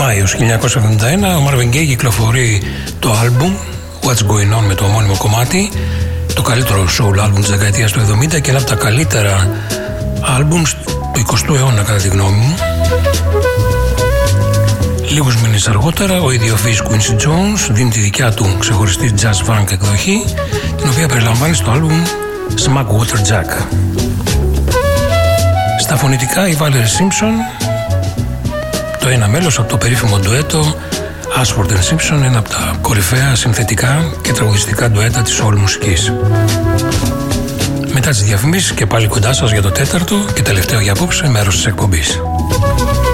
Μάιος 1971 ο Marvin Gaye κυκλοφορεί το άλμπουμ What's Going On με το ομώνυμο κομμάτι, το καλύτερο soul άλμπουμ της δεκαετίας του 70 και ένα από τα καλύτερα άλμπουμ του 20ου αιώνα κατά τη γνώμη μου. Λίγους μήνες αργότερα ο ιδιοφυής Quincy Jones δίνει τη δικιά του ξεχωριστή jazz funk εκδοχή, την οποία περιλαμβάνει στο άλμπουμ Smack Water Jack. Στα φωνητικά η Valerie Simpson, το ένα μέλος από το περίφημο ντουέτο Ashford and Simpson, ένα από τα κορυφαία συνθετικά και τραγουδιστικά ντουέτα της soul μουσικής. Μετά τις διαφημίσεις και πάλι κοντά σας για το τέταρτο και τελευταίο για απόψε μέρος της εκπομπής.